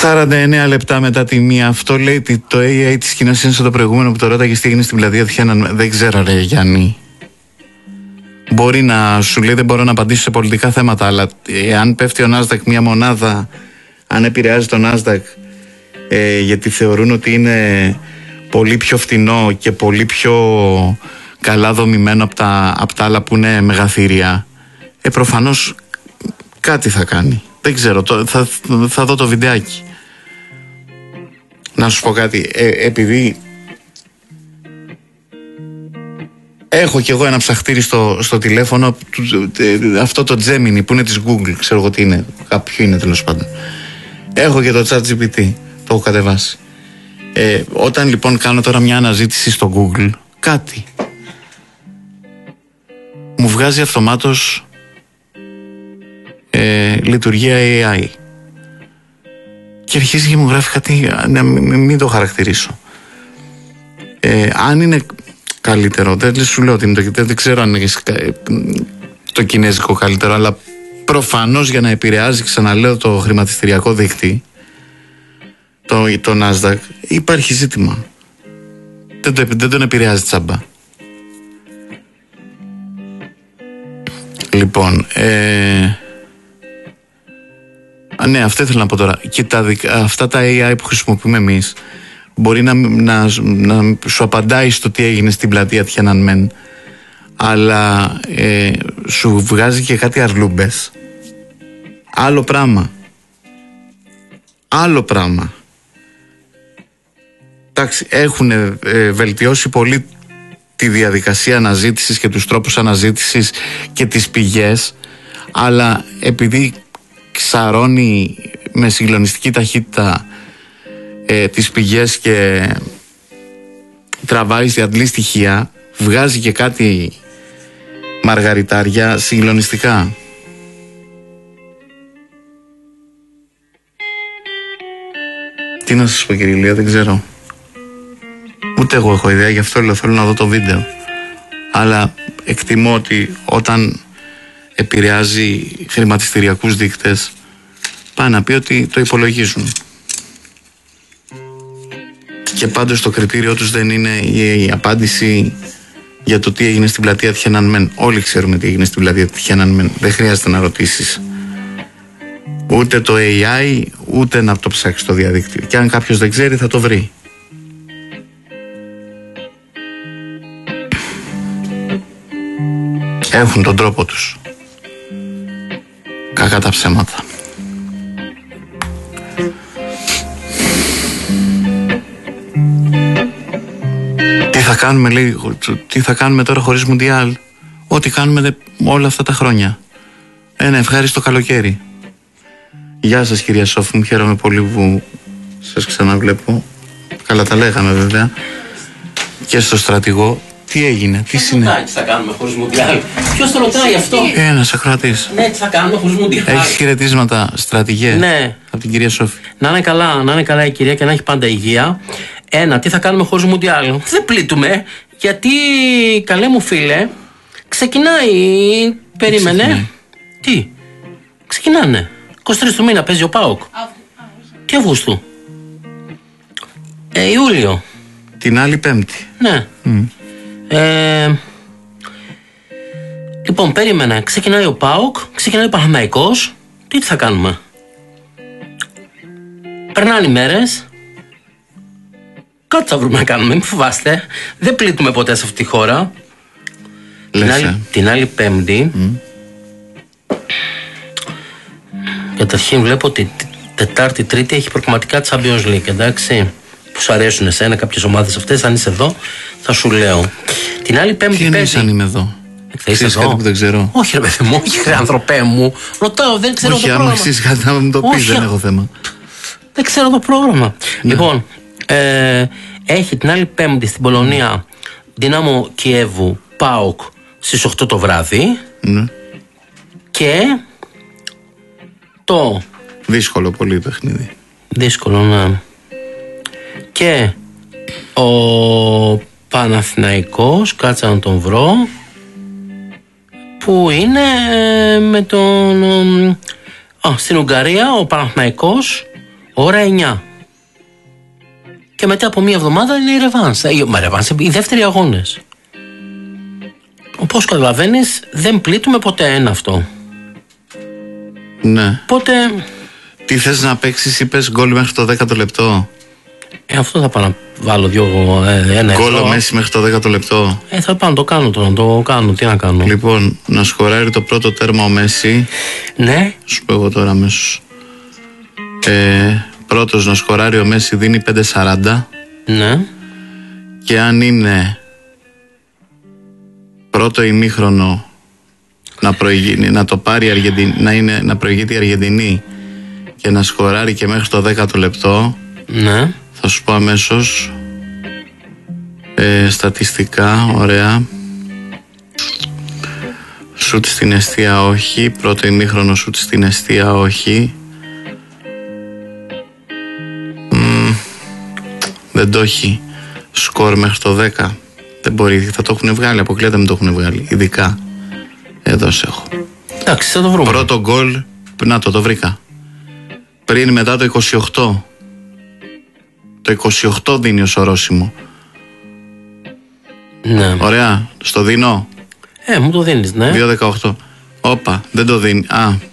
49 λεπτά μετά τη μία. Αυτό λέει το AI της κοινωνίας είναι σαν το προηγούμενο που το ρώταγε τι έγινε στην πλατεία Τιάνανμεν. Δεν ξέρω, ρε Γιάννη. Μπορεί να σου λέει δεν μπορώ να απαντήσω σε πολιτικά θέματα, αλλά αν πέφτει ο Nasdaq μία μονάδα, αν επηρεάζει το Nasdaq, γιατί θεωρούν ότι είναι πολύ πιο φτηνό και πολύ πιο καλά δομημένο από τα άλλα που είναι μεγαθύρια, προφανώς κάτι θα κάνει. Δεν ξέρω, θα δω το βιντεάκι. Να σου πω κάτι, επειδή έχω κι εγώ ένα ψαχτήρι στο τηλέφωνο, αυτό το Gemini που είναι της Google, ξέρω εγώ τι είναι, κάποιο είναι τέλος πάντων. Έχω και το ChatGPT, το έχω κατεβάσει. Όταν λοιπόν κάνω τώρα μια αναζήτηση στο Google, κάτι μου βγάζει αυτομάτως λειτουργία AI. Και αρχίζει και μου γράφει κάτι, μην το χαρακτηρίσω. Αν είναι καλύτερο, δεν σου λέω ότι δεν ξέρω αν είναι το κινέζικο καλύτερο, αλλά προφανώς για να επηρεάζει, ξαναλέω, το χρηματιστηριακό δίκτυο, το Nasdaq, υπάρχει ζήτημα. Δεν τον επηρεάζει τσάμπα. Λοιπόν, ναι, αυτό ήθελα να πω τώρα. Και αυτά τα AI που χρησιμοποιούμε εμείς μπορεί να σου απαντάει στο τι έγινε στην πλατεία Τιάνανμεν, αλλά σου βγάζει και κάτι αρλούμπες. Άλλο πράγμα. Εντάξει, έχουν βελτιώσει πολύ τη διαδικασία αναζήτησης και τους τρόπους αναζήτησης και τις πηγές, αλλά επειδή ξαρώνει με συγκλονιστική ταχύτητα τις πηγές και τραβάει, αντλεί στοιχεία, βγάζει και κάτι μαργαριτάρια συγκλονιστικά. Τι να σας πω, κύριε Ηλία, δεν ξέρω. Ούτε εγώ έχω ιδέα, γι' αυτό θέλω να δω το βίντεο. Αλλά εκτιμώ ότι όταν επηρεάζει χρηματιστηριακούς δείκτες, πάει να πει ότι το υπολογίζουν. Και πάντως το κριτήριό τους δεν είναι η απάντηση για το τι έγινε στην πλατεία Τιάνανμεν. Όλοι ξέρουμε τι έγινε στην πλατεία Τιάνανμεν. Δεν χρειάζεται να ρωτήσεις ούτε το AI, ούτε να το ψάξει στο διαδίκτυο. Και αν κάποιος δεν ξέρει, θα το βρει. Έχουν τον τρόπο τους. Κακά τα ψέματα. Τι θα κάνουμε τώρα χωρίς Μουντιάλ? Ό,τι κάνουμε όλα αυτά τα χρόνια. Ένα ευχάριστο καλοκαίρι. Γεια σας, κυρία Σόφη μου, χαίρομαι πολύ που σας ξαναβλέπω. Καλά τα λέγαμε βέβαια. Και στο στρατηγό. Τι έγινε, τι συνέβη? Τι θα κάνουμε χωρίς Μουντιάλ? Ποιος το ρωτάει αυτό? Ένας ακροατής. Ναι, τι θα κάνουμε χωρίς Μουντιάλ? Έχεις χαιρετίσματα, στρατηγέ? Ναι. Από την κυρία Σόφη. Να είναι καλά η κυρία και να έχει πάντα υγεία. Τι θα κάνουμε χωρίς Μουντιάλ? Δεν πλήττουμε, γιατί, καλέ μου φίλε, ξεκινάει. Περίμενε. Τι? Ξεκινάνε. 23 του μήνα παίζει ο ΠΑΟΚ. Τι Αυγούστου? Ιούλιο. Την άλλη Πέμπτη. Ναι. Λοιπόν, περίμενα. Ξεκινάει ο ΠΑΟΚ, ξεκινάει ο Παναθηναϊκός. Τι θα κάνουμε? Περνάνε οι μέρες. Κάτι θα βρούμε να κάνουμε, μην φοβάστε. Δεν πλήττουμε ποτέ σε αυτή τη χώρα. Την άλλη Πέμπτη. Καταρχήν βλέπω ότι Τετάρτη, Τρίτη έχει προγραμματικά Champions League, εντάξει. Που σου αρέσουν εσένα κάποιες ομάδες αυτές. Αν είσαι εδώ, θα σου λέω. Την άλλη Πέμπτη. Τι εννοείς αν είμαι εδώ? Θα είσαι εδώ? Κάτι που δεν ξέρω. Όχι, ρε παιδί μου, όχι, ρε άνθρωπέ μου. Ρωτάω, δεν ξέρω το πρόγραμμα. Όχι, αν έχεις κάτι να μου το πεις, δεν έχω θέμα. Δεν ξέρω το πρόγραμμα. Ναι. Λοιπόν, έχει την άλλη Πέμπτη στην Πολωνία Δυνάμο Κιέβου ΠΑΟΚ στις 8 το βράδυ. Ναι. Και το. Δύσκολο πολύ παιχνίδι. Δύσκολο, ναι. Και ο Παναθηναϊκός, κάτσα να τον βρω, που είναι με τον. Στην Ουγγαρία ο Παναθηναϊκός, ώρα 9. Και μετά από μία εβδομάδα είναι η ρεβάνς. Οι δεύτεροι αγώνες. Όπως καταλαβαίνεις, δεν πλήττουμε ποτέ ένα αυτό. Ναι. Οπότε. Τι θες να παίξεις, είπες γκολ μέχρι το 10ο λεπτό. Αυτό θα πάω να βάλω ένα γκολ ο Μέση μέχρι το 10ο λεπτό. Θα πάω να το κάνω τώρα, να το κάνω. Τι να κάνω. Λοιπόν, να σκοράρει το πρώτο τέρμα ο Μέση. Ναι. Σου πω εγώ τώρα αμέσως. Πρώτος να σκοράρει ο Μέση δίνει 5,40. Ναι. Και αν είναι πρώτο ημίχρονο να το πάρει η Αργεντινή, να προηγείται η Αργεντινή και να σκοράρει και μέχρι το 10ο λεπτό. Ναι. Θα σου πω αμέσως στατιστικά, ωραία. Σουτ στην εστία όχι. Πρώτο ημίχρονο σουτ στην εστία όχι. Δεν το έχει. Σκορ μέχρι το 10. Δεν μπορεί, θα το έχουν βγάλει. Αποκλείεται μην το έχουν βγάλει. Ειδικά. Εδώ σε έχω. Εντάξει, θα το βρούμε. Πρώτο γκολ. Να το βρήκα. Πριν μετά το 28. Το 28 δίνει ως ορόσημο. Ναι. Ωραία. Στο δίνω. Μου το δίνεις, ναι. 2,18. Όπα, δεν το δίνει.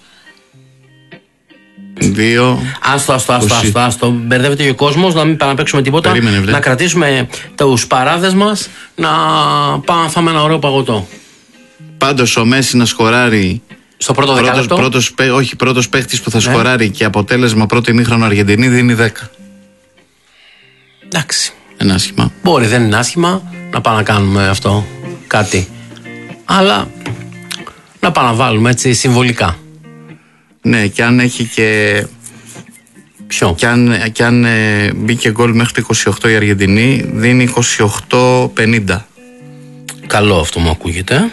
2. Άστο. Μπερδεύεται και ο κόσμος, να μην παραπαίξουμε τίποτα. Περίμενε, να κρατήσουμε τους παράδες μας, να πάμε να φάμε ένα ωραίο παγωτό. Πάντως ο Μέση να σκοράρει. Στο πρώτο δεκάλεπτο. Πρώτος παίχτης που θα σκοράρει και αποτέλεσμα πρώτο ημίχρονο Αργεντινή δίνει 10. Εντάξει. Είναι άσχημα. Μπορεί, δεν είναι άσχημα να πάμε να κάνουμε αυτό κάτι. Αλλά να πάμε να βάλουμε έτσι συμβολικά. Ναι, και αν έχει και. Ποιο? Και αν μπήκε γκολ μέχρι το 28 η Αργεντινή, δίνει 28,50. Καλό αυτό μου ακούγεται.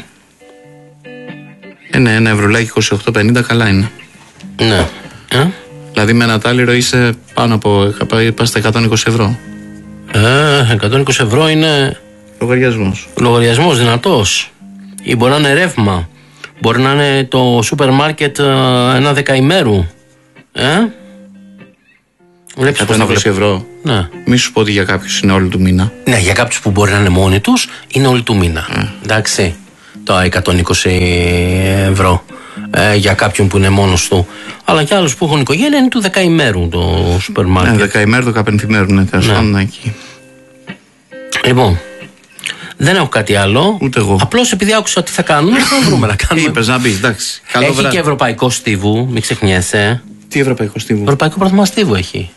Ναι, ένα ευρουλάκι 28,50 καλά είναι. Ναι. Δηλαδή με ένα τάλιρο είσαι πάνω από. Πας στα 120 ευρώ. 120 ευρώ είναι. Λογαριασμός δυνατός. Ή μπορεί να είναι ρεύμα. Μπορεί να είναι το σούπερ μάρκετ ένα δεκαημέρου. 120 ευρώ. Ναι. Μη σου πω ότι για κάποιους είναι όλη του μήνα. Ναι, για κάποιους που μπορεί να είναι μόνοι τους είναι όλη του μήνα. Εντάξει. Το 120 ευρώ για κάποιον που είναι μόνος του. Αλλά και άλλους που έχουν οικογένεια είναι του δεκαημέρου το σούπερ μάρκετ. Ναι, δεκαημέρου, 15ημέρου, ναι, τέλος πάντων εκεί. Λοιπόν, δεν έχω κάτι άλλο. Ούτε εγώ. Απλώς επειδή άκουσα τι θα κάνουμε, θα βρούμε να κάνουμε. Είπες να μπεις, εντάξει. Καλό έχει βράδυ. και ευρωπαϊκό στίβου, μην ξεχνιέσαι. Τι ευρωπαϊκό στίβου? Ευρωπαϊκό πρόθυμα στίβου έχει.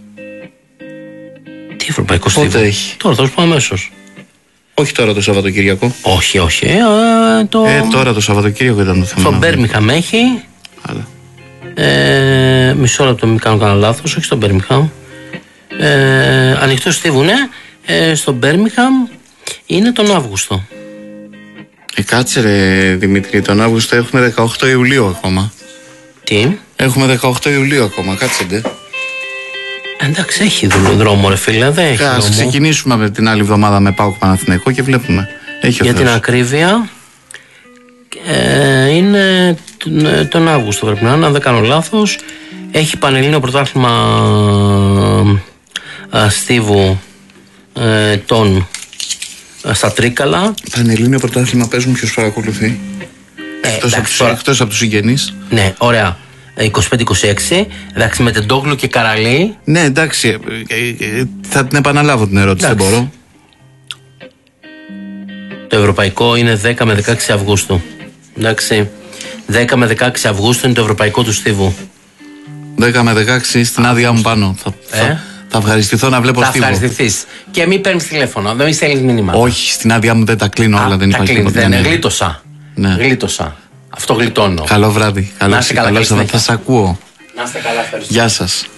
Τι ευρωπαϊκό στίβου? Πότε έχει? Τώρα, θα σου πω αμέσως. Όχι τώρα το Σαββατοκύριακο. Όχι. Τώρα το Σαββατοκύριακο ήταν το θέμα. Στο Μπέρμιχαμ έχει. Άλλα. Μισό λεπτό, μην κάνω κανένα λάθος. Όχι στο Μπέρμιχαμ. Ανοιχτό στίβου, ναι. Στο Μπέρμιχαμ είναι τον Αύγουστο. Κάτσε ρε Δημήτρη, τον Αύγουστο έχουμε 18 Ιουλίου ακόμα. Τι? Έχουμε 18 Ιουλίου ακόμα, κάτσετε. Εντάξει, έχει δρόμο ρε φίλε, δεν έχει δρόμο. Ας ξεκινήσουμε με την άλλη εβδομάδα με ΠΑΟΚ Παναθηναϊκό και βλέπουμε. Έχει για την ακρίβεια είναι τον Αύγουστο πρέπει να είναι, αν δεν κάνω λάθος. Έχει Πανελλήνιο πρωτάθλημα στίβου στα Τρίκαλα. Πανελλήνιο πρωτάθλημα παίζουν, ποιος παρακολουθεί? Εκτός από τους συγγενείς. Ναι, ωραία. 25-26, εντάξει, με Τεντόγλου και Καραλή. Ναι, εντάξει, θα την επαναλάβω την ερώτηση, εντάξει. Δεν μπορώ. Το ευρωπαϊκό είναι 10 με 16 Αυγούστου. Εντάξει, 10 με 16 Αυγούστου είναι το ευρωπαϊκό του στίβου. 10 με 16 στην άδειά μου πάνω. Θα ευχαριστηθώ να βλέπω στίβο. Θα ευχαριστηθείς. Και μην παίρνεις τηλέφωνο, δεν στέλνεις μηνύματα. Όχι, στην άδειά μου δεν τα κλείνω όλα, δεν υπάρχει τίποτα. Γλίτωσα. Ναι. Γλίτωσα. Αυτό γλιτώνω. Καλό βράδυ. Να είστε καλά, θα σας ακούω. Να είστε καλά, ευχαριστώ. Γεια σας.